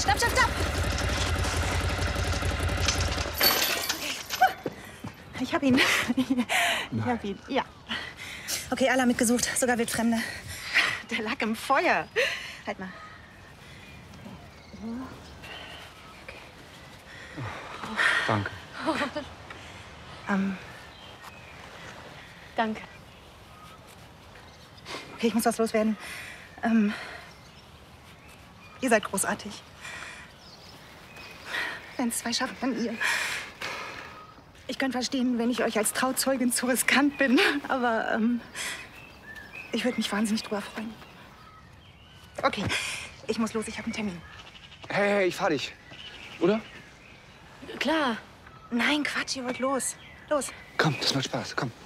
Stopp, stopp, stopp! Okay. Ich hab ihn. Ich hab ihn, ja. Okay, alle haben mitgesucht, sogar Wildfremde. Der lag im Feuer. Halt mal. Okay. Oh, danke. Danke. Okay, ich muss was loswerden. Ihr seid großartig. Wenn es zwei schaffen, dann ihr. Ich könnte verstehen, wenn ich euch als Trauzeugin zu riskant bin. Aber ich würde mich wahnsinnig drüber freuen. Okay, ich muss los, ich habe einen Termin. Hey, ich fahr dich. Oder? Klar. Nein, Quatsch, ihr wollt los. Los. Komm, das macht Spaß. Komm.